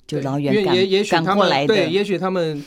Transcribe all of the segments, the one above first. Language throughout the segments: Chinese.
就老远赶过来的。对，也许他们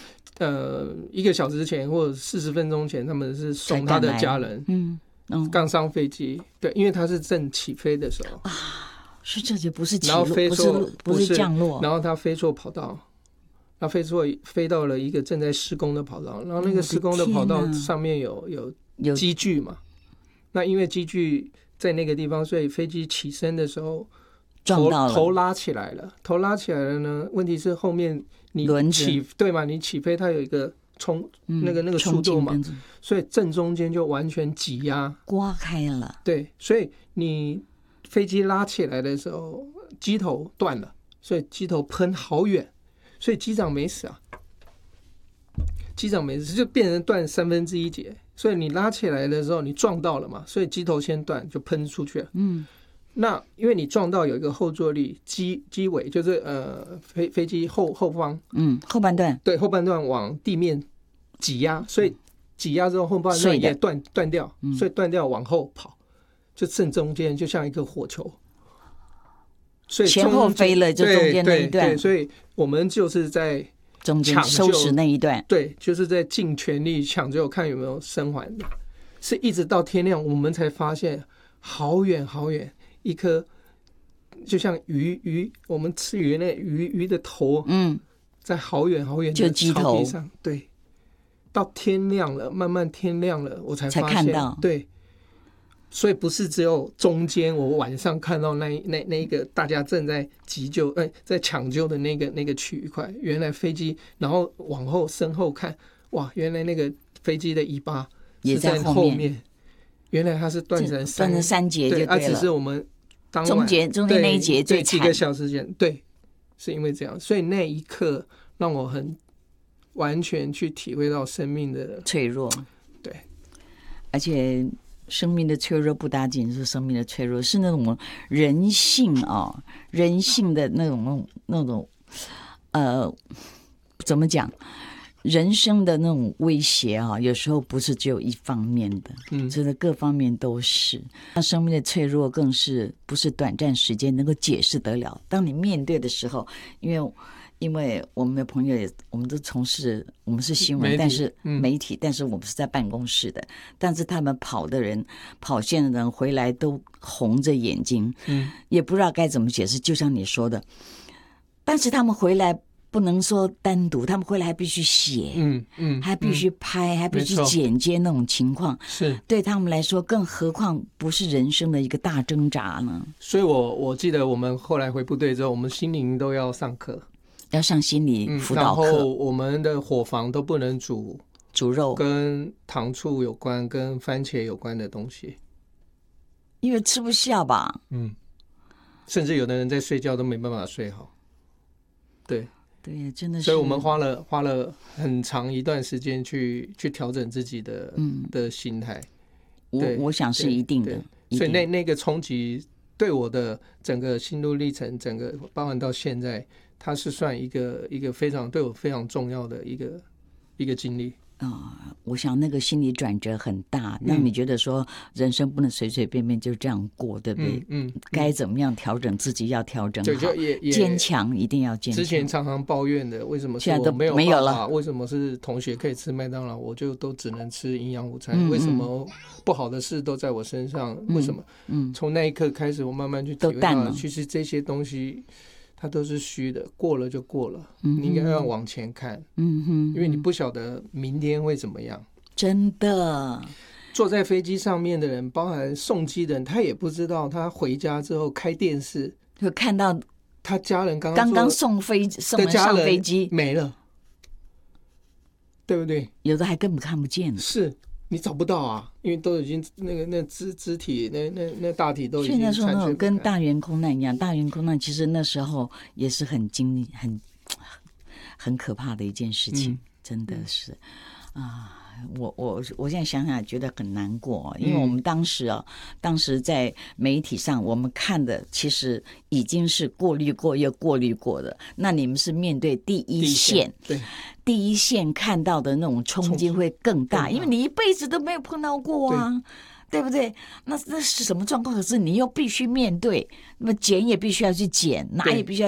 1个小时前或者40分钟前，他们是送他的家人刚上飞机。对，因为他是正起飞的时候啊， 是这就不是起落， 不是降落， 然后他飞错跑道。他飞到了一个正在施工的跑道，然后那个施工的跑道上面有机具嘛，那因为机具在那个地方，所以飞机起身的时候头拉起来了。头拉起来了呢，问题是后面你对嘛？你起飞它有一个那个速度嘛，所以正中间就完全挤压刮开了。 对，所以你飞机拉起来的时候，机头断了，所以机头喷好远。所以机长没死啊，机长没死就变成断1/3节，所以你拉起来的时候你撞到了嘛，所以机头先断就喷出去了。那因为你撞到有一个后坐力，机尾就是飞机后方， 后半段， 对，后半段往地面挤压，所以挤压之后后半段也断掉，所以断掉往后跑，就正中间就像一个火球。所以前后飞了，就中间那一段。 对，所以我们就是在中间收拾那一段。 对，就是在尽全力抢救，看有没有生还的。是一直到天亮，我们才发现好远好远，一颗就像鱼，我们吃鱼那鱼的头，在好远好远的草地上。对，到天亮了，慢慢天亮了，我才发现看到。 对。所以不是只有中间我晚上看到那个大家正在急救在抢救的那个区块，原来飞机然后往后身后看，哇，原来那个飞机的尾巴是在后面，原来它是断成3 节就对了。 只是我们当晚中间那一节最惨， 几个小时前，对，是因为这样，所以那一刻让我很完全去体会到生命的脆弱。 对， 而且生命的脆弱不单仅是生命的脆弱，是那种人性啊，人性的那种怎么讲？人生的那种威胁啊，有时候不是只有一方面的，真的各方面都是。那生命的脆弱更是不是短暂时间能够解释得了。当你面对的时候，因为我们的朋友我们都从事，我们是新闻，但是媒体，但是我们是在办公室的，但是他们跑线的人回来都红着眼睛，也不知道该怎么解释。就像你说的，但是他们回来不能说单独，他们回来还必须写，还必须拍，还必须剪接那种情况， 是对他们来说，更何况不是人生的一个大挣扎呢？ 所以我记得我们后来回部队之后，我们心灵都要上课。 要上心理辅导课， 然后我们的伙房都不能煮肉， 跟糖醋有关、跟番茄有关的东西， 因为吃不下吧。 甚至有的人在睡觉都没办法睡好。对， 真的是。 所以我们花了很长一段时间去调整自己的心态。 我想是一定的。 所以那个冲击对我的整个心路历程，整个包含到现在。它是算一个对我非常重要的一个经历我想那个心理转折很大，让你觉得说人生不能随随便便就这样过，对不对？该怎么样调整自己要调整好，坚强一定要坚强。 之前常常抱怨的，为什么现在都没有了？ 为什么是同学可以吃麦当劳，我就都只能吃营养午餐？为什么不好的事都在我身上？为什么？从那一刻开始，我慢慢去体会到，其实这些东西。它都是虚的，过了就过了，你应该要往前看，因为你不晓得明天会怎么样。 真的， 坐在飞机上面的人，包含送机的人，他也不知道，他回家之后开电视， 就看到他家人刚刚送人上飞机没了，对不对？ 有的还根本看不见了。 是。你找不到啊，因为都已经那肢体那大体都已经现在说那种跟大圆空难一样，大圆空难其实那时候也是很可怕的一件事情，真的是我现在想想觉得很难过，因为我们当时在媒体上我们看的其实已经是过滤过又过滤过的，那你们是面对第一线， 对， 第一线看到的那种冲击会更大，因为你一辈子都没有碰到过啊，对不对？那是什么状况？可是你又必须面对，那么剪也必须要去剪，拿也必须要